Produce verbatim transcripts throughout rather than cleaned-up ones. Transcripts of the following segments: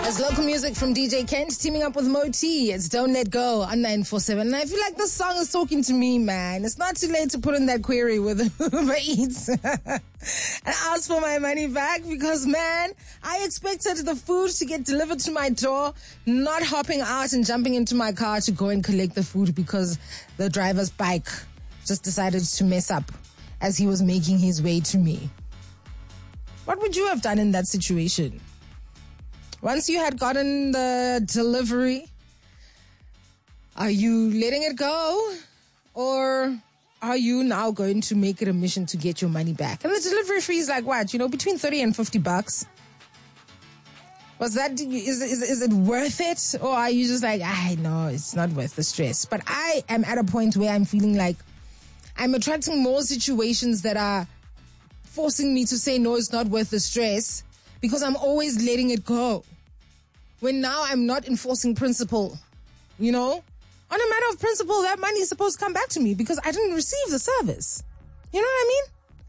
It's local music from D J Kent teaming up with Moti. It's Don't Let Go on nine four seven. And I feel like this song is talking to me, man. It's not too late to put in that query with Uber Eats and ask for my money back because, man, I expected the food to get delivered to my door, not hopping out and jumping into my car to go and collect the food because the driver's bike just decided to mess up as he was making his way to me. What would you have done in that situation? Once you had gotten the delivery, are you letting it go? Or are you now going to make it a mission to get your money back? And the delivery fee is like what? You know, between thirty and fifty bucks. Was that, is, is, is it worth it? Or are you just like, I know it's not worth the stress. But I am at a point where I'm feeling like I'm attracting more situations that are forcing me to say, no, it's not worth the stress. Because I'm always letting it go. When now I'm not enforcing principle, you know? On a matter of principle, that money is supposed to come back to me because I didn't receive the service. You know what I mean?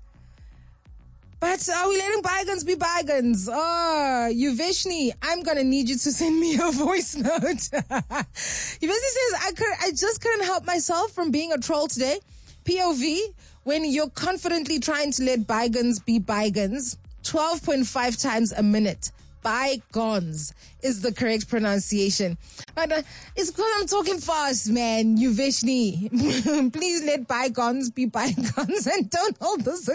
But are we letting bygones be bygones? Oh, Yuveshni, I'm going to need you to send me a voice note. Yuveshni says, I, could, I just couldn't help myself from being a troll today. P O V, when you're confidently trying to let bygones be bygones, twelve point five times a minute. Bygones is the correct pronunciation. But uh, it's because I'm talking fast, man. Yuveshni. Please let bygones be bygones and don't hold this